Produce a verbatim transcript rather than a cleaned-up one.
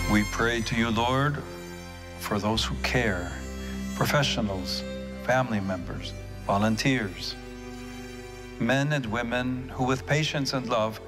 We pray to you, Lord, for those who care, professionals, family members, volunteers, men and women who with patience and love